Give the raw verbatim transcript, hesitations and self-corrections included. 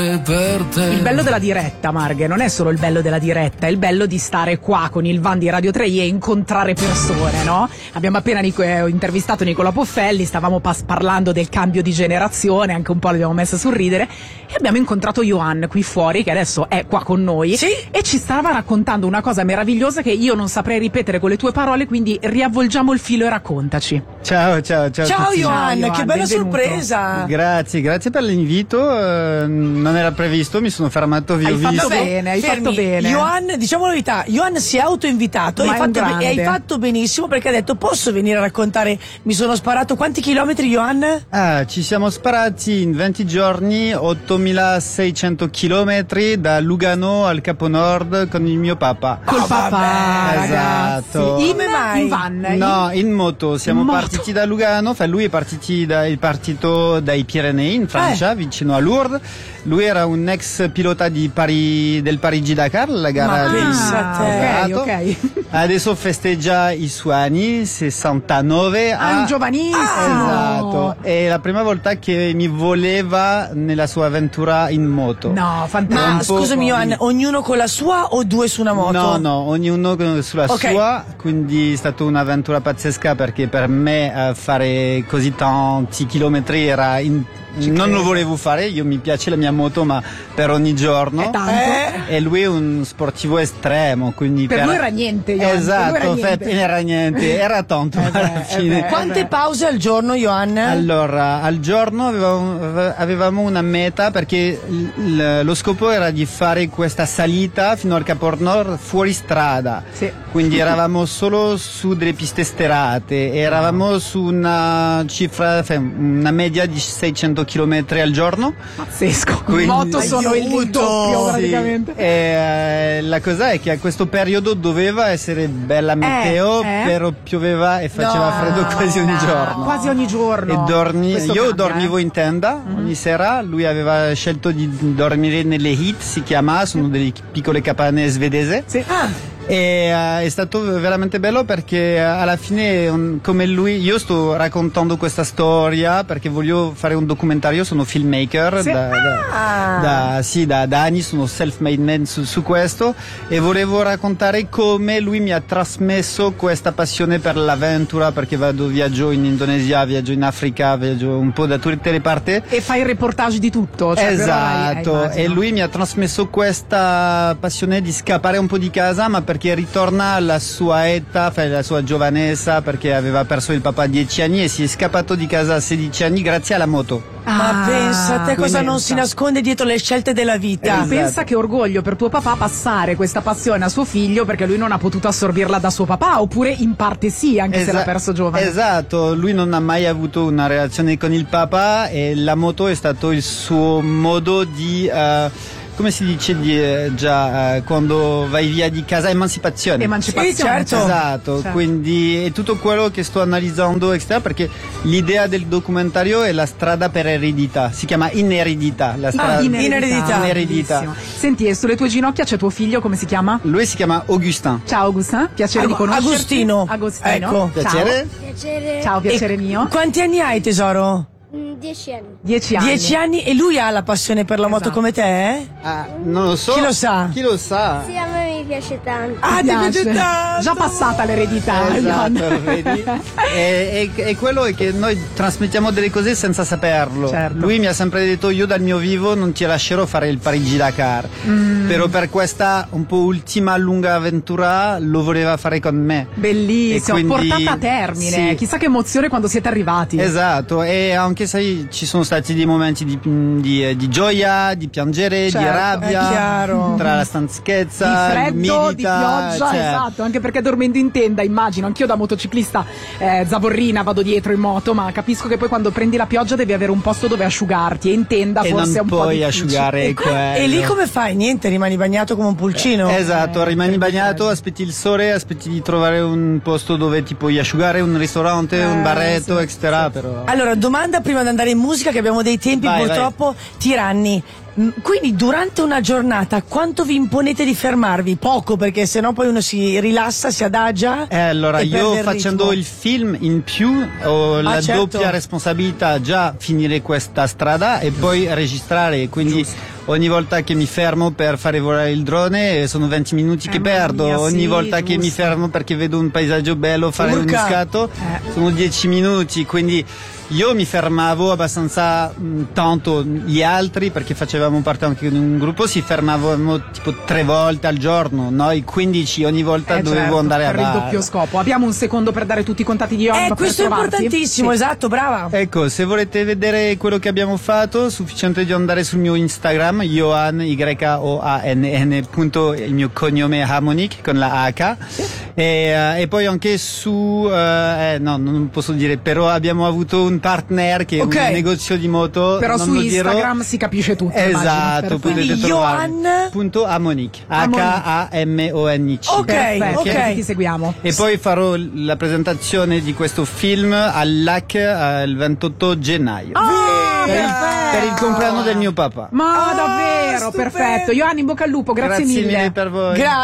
Il bello della diretta, Marghe, non è solo il bello della diretta, è il bello di stare qua con il van di Radio tre e incontrare persone, no? Abbiamo appena Nico, eh, intervistato Nicola Poffelli, stavamo pas- parlando del cambio di generazione, anche un po' l'abbiamo messa a sorridere, e abbiamo incontrato Johan qui fuori, che adesso è qua con noi, sì? E ci stava raccontando una cosa meravigliosa che io non saprei ripetere con le tue parole, quindi riavvolgiamo il filo e raccontaci. Ciao, ciao, ciao. Ciao a tutti. Johan, Ciao, che bella benvenuto. sorpresa. Grazie, grazie per l'invito. eh, Non era previsto, mi sono fermato, vi Hai ho fatto visto. bene, hai Fermi. fatto bene. Johan, diciamo la verità, Johan si è autoinvitato e Ma hai, è un fatto be- e hai grande. fatto benissimo, perché ha detto: posso venire a raccontare, mi sono sparato quanti chilometri, Johan? Ah, ci siamo sparati in venti giorni ottomilaseicento chilometri da Lugano al Capo Nord con il mio papà. Col Oh, papà, vabbè. ragazzi. Esatto. In, Come mai? in van. No, in moto, siamo In moto. partiti da Lugano, cioè lui è, partiti da, è partito dai Pirenei in Francia, Eh. vicino a Lourdes. Lui era un ex pilota di Pari, del Parigi-Dakar, la gara Ma del pensa a te. Esatto. Ok, ok. Adesso festeggia i suoi anni, sessantanove. Ah, un giovanissimo. Esatto, è la prima volta che mi voleva nella sua avventura in moto. No, fantastico. Ma un po' scusami fuori. Johan, ognuno con la sua o due su una moto? No, no, ognuno sulla Ok. sua, quindi è stata un'avventura pazzesca, perché per me eh, fare così tanti chilometri era in- non credo. lo volevo fare, io mi piace la mia moto, ma per ogni giorno. È tanto. Eh? E lui è un sportivo estremo, quindi Per lui era niente, Johan, per lui Esatto, era per niente. era niente, era tanto Eh beh, alla eh fine. beh. Quante pause al giorno, Johan? Allora, al giorno avevamo, avevamo una meta, perché l- lo scopo era di fare questa salita fino al Capo Nord fuori strada. Sì. Quindi eravamo solo su delle piste sterrate, eravamo su una cifra, cioè, una media di seicento chilometri al giorno. Pazzesco. Quindi- In moto sono il Aiuto. doppio Sì. praticamente. E, eh, la cosa è che a questo periodo doveva essere bella meteo, eh? però pioveva e faceva No, freddo quasi ogni no. giorno. Quasi ogni giorno. E dormi, Questo io cambia, dormivo eh. in tenda ogni sera, lui aveva scelto di dormire nelle hit, si chiama, sono delle piccole capanne svedese. Sì. Ah, E eh, è stato veramente bello, perché eh, alla fine un- come lui, io sto raccontando questa storia perché voglio fare un documentario, sono filmmaker Sì. da, da- Ah. da- sì, da, da anni, sono self-made man su, su questo, e volevo raccontare come lui mi ha trasmesso questa passione per l'avventura, perché vado, viaggio in Indonesia, viaggio in Africa, viaggio un po' da tutte le parti. E fai il reportage di tutto. Cioè, però hai- Esatto, hai- e immagino. lui mi ha trasmesso questa passione di scappare un po' di casa, ma perché ritorna alla sua età, cioè alla sua giovanezza, perché aveva perso il papà a dieci anni e si è scappato di casa a sedici anni grazie alla moto. ma Ah, pensa a te cosa quindi- non si nasconde dietro le scelte della vita. Tu Esatto. pensa che orgoglio per tuo papà passare questa passione a suo figlio, perché lui non ha potuto assorbirla da suo papà, oppure in parte sì, anche se Esa- l'ha perso giovane. Esatto, lui non ha mai avuto una relazione con il papà e la moto è stato il suo modo di, eh, come si dice di, eh, già eh, quando vai via di casa, emancipazione. Emancipazione. Sì, certo. Esatto, Certo. quindi è tutto quello che sto analizzando extra, perché l'idea del documentario è la strada per eredità, si chiama ineredità, la Ah, strada in eredità. Ineredità. Ineredità. Bellissimo. Senti, e sulle tue ginocchia c'è tuo figlio, come si chiama? Lui si chiama Augustin. Ciao Augustin, piacere Ag- di conoscerti. Agostino. Agostino. Ecco. Piacere? Piacere. Ciao, piacere E mio. Quanti anni hai, tesoro? Mm, Dieci anni. Dieci anni. Dieci anni, e lui ha la passione per la moto Esatto. come te? Eh? Ah, non lo so. Chi lo sa? Chi lo sa? Sì, a me mi piace tanto. Ah, ti piace. piace tanto! Già passata l'eredità. Esatto, Ivan. vedi? E, e- e quello è che noi trasmettiamo delle cose senza saperlo. Certo. Lui mi ha sempre detto: io dal mio vivo non ti lascerò fare il Parigi-Dakar, Mm. però per questa un po' ultima lunga avventura lo voleva fare con me. Bellissimo, E quindi- portata a termine. sì. Chissà che emozione quando siete arrivati. Esatto, e anche se ci sono stati dei momenti di, di- di gioia, di piangere, Certo, di è rabbia, chiaro. tra la Di stanchezza, freddo, di l'umidità, pioggia, cioè, esatto, anche perché dormendo in tenda, immagino, anch'io da motociclista eh, zavorrina vado dietro in moto, ma capisco che poi quando prendi la pioggia devi avere un posto dove asciugarti, e in tenda e forse non è un po' puoi difficile. asciugare E, quello. e lì come fai? Niente, rimani bagnato come un pulcino? Esatto, Eh, rimani per bagnato, caso. aspetti il sole, aspetti di trovare un posto dove ti puoi asciugare, un ristorante, Eh, un barretto, sì, eccetera. Però. Allora, domanda prima di andare in musica, che abbiamo dei tempi Vai, purtroppo tiranni. Mm, Quindi durante una giornata quanto vi imponete di fermarvi? Poco, perché sennò poi uno si rilassa, si adagia. Eh, allora, e io perde il facendo ritmo. il film in più ho la certo. doppia responsabilità, già finire questa strada e poi registrare, quindi ogni volta che mi fermo per fare volare il drone sono venti minuti che Eh, mamma perdo, mia, ogni sì, volta che mi giusto. fermo perché vedo un paesaggio bello, fare Urca. uno scatto Eh. sono dieci minuti, quindi io mi fermavo abbastanza mh, tanto, gli altri, perché facevamo parte anche di un gruppo, si fermavano tipo tre volte al giorno, noi quindici ogni volta Eh, dovevo certo, andare a per il bar. doppio scopo. Abbiamo un secondo per dare tutti i contatti di Yohan Eh, per questo è trovarti? importantissimo, Sì. esatto, brava. Ecco, se volete vedere quello che abbiamo fatto, sufficiente di andare sul mio Instagram, Yohan, Y O A N N, punto, il mio cognome Harmonic, con la H. E, eh, e poi anche su, eh, eh, no, non posso dire, però abbiamo avuto un partner che è Ok. un negozio di moto. Però non su lo dirò. Instagram si capisce tutto. Esatto, immagino. potete Quindi trovarmi. Yohan- Punto Harmonic, Harmonic. H A M O N C. Ok, Perfetto, ok. così ti seguiamo. E poi farò la presentazione di questo film al L A C eh, il ventotto gennaio. Ah, per, il, perfetto. per il compleanno del mio papà. Ma Ah, davvero, stupendo. perfetto. Yohan, in bocca al lupo, grazie, Grazie mille per voi. Grazie.